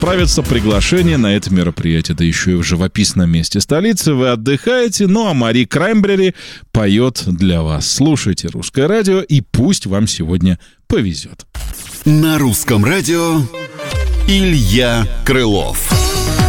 отправиться приглашение на это мероприятие, да еще и в живописном месте столицы. Вы отдыхаете, ну а Мари Краймбрери поет для вас. Слушайте «Русское радио» и пусть вам сегодня повезет. На Русском радио Илья Крылов.